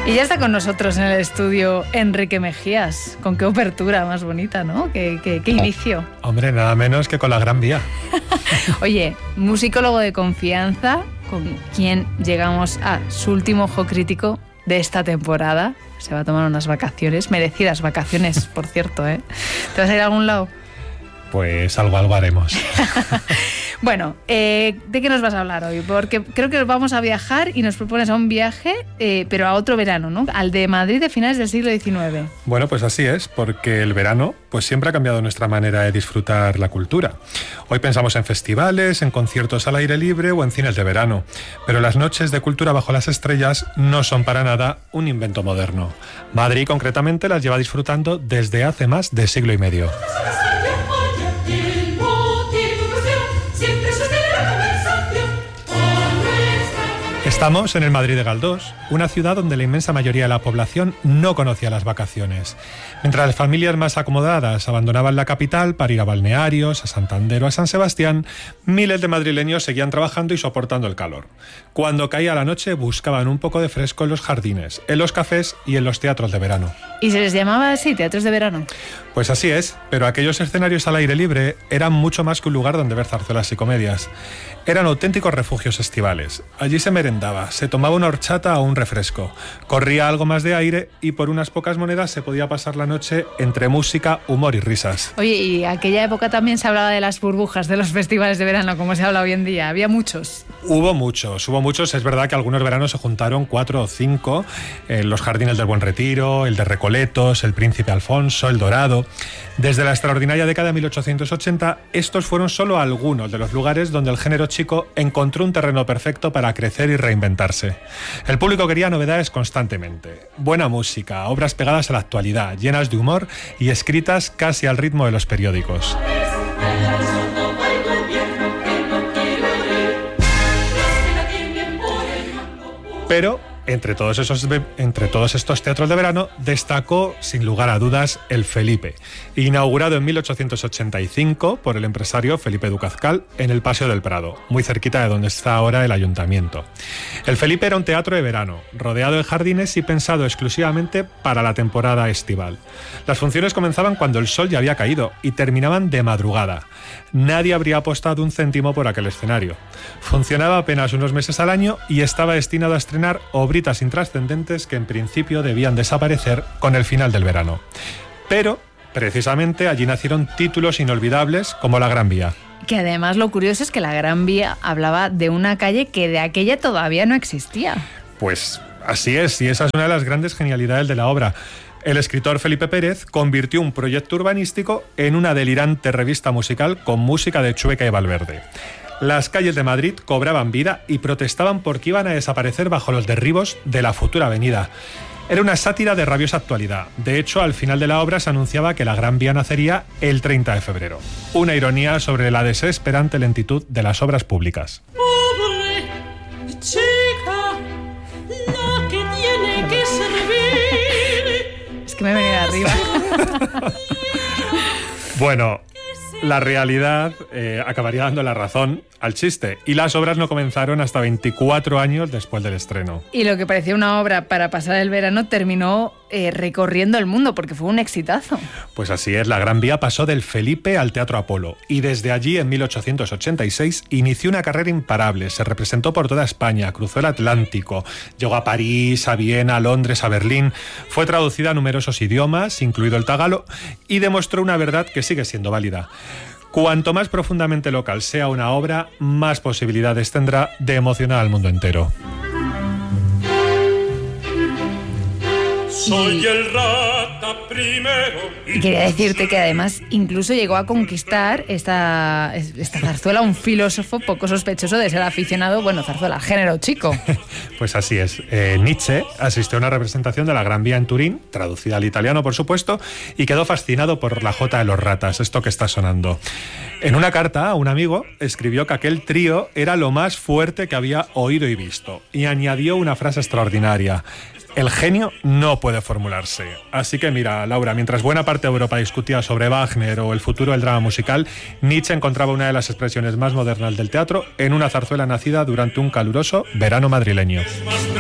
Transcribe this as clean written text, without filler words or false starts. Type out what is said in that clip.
Y ya está con nosotros en el estudio Enrique Mejías. Con qué apertura más bonita, ¿no? Qué inicio. Hombre, nada menos que con la Gran Vía. Oye, musicólogo de confianza, con quien llegamos a su último ojo crítico de esta temporada. Se va a tomar unas vacaciones, merecidas vacaciones, por cierto, ¿eh? ¿Te vas a ir a algún lado? Pues algo haremos. Bueno, ¿de qué nos vas a hablar hoy? Porque creo que vamos a viajar y nos propones a un viaje, pero a otro verano, ¿no? Al de Madrid de finales del siglo XIX. Bueno, pues así es, porque el verano pues siempre ha cambiado nuestra manera de disfrutar la cultura. Hoy pensamos en festivales, en conciertos al aire libre o en cines de verano, pero las noches de cultura bajo las estrellas no son para nada un invento moderno. Madrid concretamente las lleva disfrutando desde hace más de siglo y medio. Estamos en el Madrid de Galdós, una ciudad donde la inmensa mayoría de la población no conocía las vacaciones. Mientras las familias más acomodadas abandonaban la capital para ir a balnearios, a Santander o a San Sebastián, miles de madrileños seguían trabajando y soportando el calor. Cuando caía la noche buscaban un poco de fresco en los jardines, en los cafés y en los teatros de verano. ¿Y se les llamaba así, teatros de verano? Pues así es, pero aquellos escenarios al aire libre eran mucho más que un lugar donde ver zarzuelas y comedias. Eran auténticos refugios estivales. Allí se merendaba, se tomaba una horchata o un refresco, corría algo más de aire y por unas pocas monedas se podía pasar la noche entre música, humor y risas. Oye, y aquella época también se hablaba de las burbujas de los festivales de verano, como se habla hoy en día. ¿Había muchos? Hubo muchos. Es verdad que algunos veranos se juntaron 4 o 5, los Jardines del Buen Retiro, el de Recoletos, el Príncipe Alfonso, el Dorado. Desde la extraordinaria década de 1880, estos fueron solo algunos de los lugares donde el género chico encontró un terreno perfecto para crecer y reinventarse. El público quería novedades constantemente, buena música, obras pegadas a la actualidad, llenas de humor y escritas casi al ritmo de los periódicos. Pero entre todos estos teatros de verano destacó, sin lugar a dudas, el Felipe, inaugurado en 1885 por el empresario Felipe Ducazcal en el Paseo del Prado, muy cerquita de donde está ahora el ayuntamiento. El Felipe era un teatro de verano, rodeado de jardines y pensado exclusivamente para la temporada estival. Las funciones comenzaban cuando el sol ya había caído y terminaban de madrugada. Nadie habría apostado un céntimo por aquel escenario. Funcionaba apenas unos meses al año y estaba destinado a estrenar obritas intrascendentes que en principio debían desaparecer con el final del verano. Pero, precisamente, allí nacieron títulos inolvidables como la Gran Vía. Que además lo curioso es que la Gran Vía hablaba de una calle que de aquella todavía no existía. Pues así es, y esa es una de las grandes genialidades de la obra. El escritor Felipe Pérez convirtió un proyecto urbanístico en una delirante revista musical con música de Chueca y Valverde. Las calles de Madrid cobraban vida y protestaban porque iban a desaparecer bajo los derribos de la futura avenida. Era una sátira de rabiosa actualidad. De hecho, al final de la obra se anunciaba que la Gran Vía nacería el 30 de febrero. Una ironía sobre la desesperante lentitud de las obras públicas. Pobre chica, la que tiene que servir. Es que me he venido arriba. Bueno, la realidad acabaría dando la razón al chiste y las obras no comenzaron hasta 24 años después del estreno. Y lo que parecía una obra para pasar el verano terminó recorriendo el mundo porque fue un exitazo. Pues así es, la Gran Vía pasó del Felipe al Teatro Apolo y desde allí en 1886 inició una carrera imparable. Se representó por toda España, cruzó el Atlántico, llegó a París, a Viena, a Londres, a Berlín, fue traducida a numerosos idiomas, incluido el tagalo, y demostró una verdad que sigue siendo válida. Cuanto más profundamente local sea una obra, más posibilidades tendrá de emocionar al mundo entero. Soy el rata primero. Y quería decirte que además incluso llegó a conquistar esta zarzuela un filósofo poco sospechoso de ser aficionado, zarzuela, género chico. Pues así es. Nietzsche asistió a una representación de la Gran Vía en Turín, traducida al italiano por supuesto, y quedó fascinado por la Jota de los Ratas, esto que está sonando. En una carta a un amigo escribió que aquel trío era lo más fuerte que había oído y visto, y añadió una frase extraordinaria: el genio no puede formularse. Así que mira, Laura, mientras buena parte de Europa discutía sobre Wagner o el futuro del drama musical, Nietzsche encontraba una de las expresiones más modernas del teatro en una zarzuela nacida durante un caluroso verano madrileño.